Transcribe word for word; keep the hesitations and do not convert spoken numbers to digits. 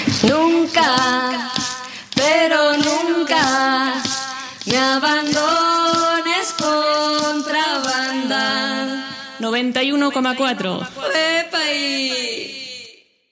Nunca, pero nunca me abandones, contrabanda. noventa y uno coma cuatro. ¡Epa! Y...